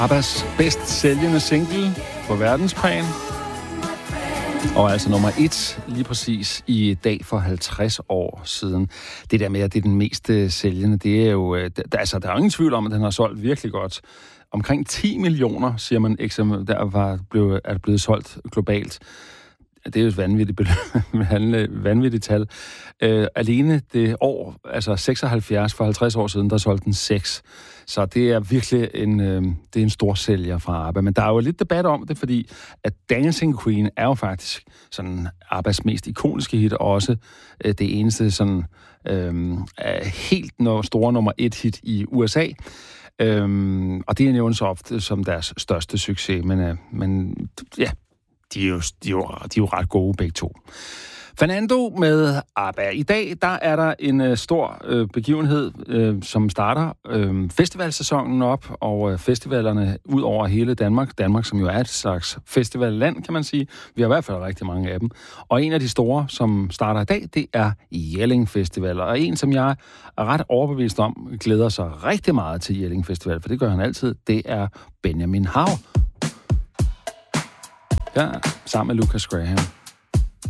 ABBAs bedst sælgende single på verdensplan. Og altså nummer 1 lige præcis i dag for 50 år siden. Det der med, at det er den mest sælgende, det er jo... der er ingen tvivl om, at den har solgt virkelig godt. Omkring 10 millioner, siger man, er blevet solgt globalt. Det er jo et vanvittigt tal. Alene det år, altså 76 for 50 år siden, der solgte den 6. Så det er virkelig en stor sælger fra ABBA. Men der er jo lidt debat om det, fordi at Dancing Queen er jo faktisk sådan ABBAs mest ikoniske hit, og også det eneste sådan helt store nummer 1 hit i USA. Og det er nævnt ofte som deres største succes, men ja, de er jo ret gode begge to. Fernando med ABBA. I dag, der er der en stor begivenhed, som starter festivalsæsonen op, og festivalerne ud over hele Danmark. Danmark, som jo er et slags festivalland, kan man sige. Vi har i hvert fald rigtig mange af dem. Og en af de store, som starter i dag, det er Jelling Festival. Og en, som jeg er ret overbevist om, glæder sig rigtig meget til Jelling Festival, for det gør han altid, det er Benjamin Hav. Ja, sammen med Lucas Graham.